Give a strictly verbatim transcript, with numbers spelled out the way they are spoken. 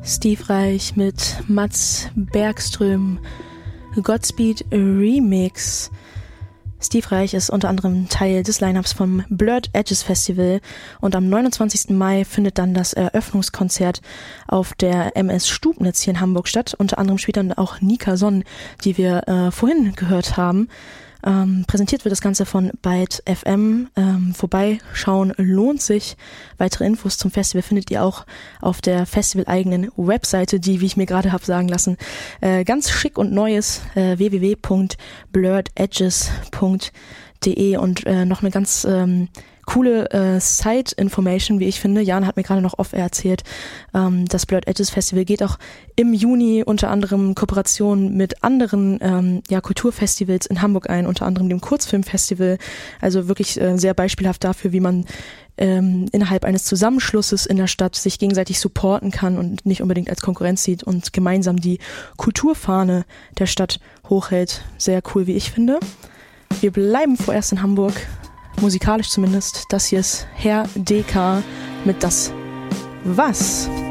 Steve Reich mit Mats Bergström, Godspeed Remix. Steve Reich ist unter anderem Teil des Lineups vom Blurred Edges Festival und am neunundzwanzigsten Mai findet dann das Eröffnungskonzert auf der M S Stubnitz hier in Hamburg statt. Unter anderem spielt dann auch Nika Sonn, die wir äh, vorhin gehört haben. Ähm, präsentiert wird das Ganze von Byte F M. Ähm, vorbeischauen lohnt sich. Weitere Infos zum Festival findet ihr auch auf der festival-eigenen Webseite, die, wie ich mir gerade habe sagen lassen, äh, ganz schick und neu ist, äh, w w w punkt blurred edges punkt d e und äh, noch eine ganz ähm, coole äh, Side-Information, wie ich finde. Jan hat mir gerade noch off-air erzählt, ähm, das Blurred Edges Festival geht auch im Juni unter anderem Kooperationen mit anderen ähm, ja, Kulturfestivals in Hamburg ein, unter anderem dem Kurzfilmfestival. Also wirklich äh, sehr beispielhaft dafür, wie man ähm, innerhalb eines Zusammenschlusses in der Stadt sich gegenseitig supporten kann und nicht unbedingt als Konkurrenz sieht und gemeinsam die Kulturfahne der Stadt hochhält. Sehr cool, wie ich finde. Wir bleiben vorerst in Hamburg. Musikalisch zumindest. Das hier ist Herr D K mit Das Was.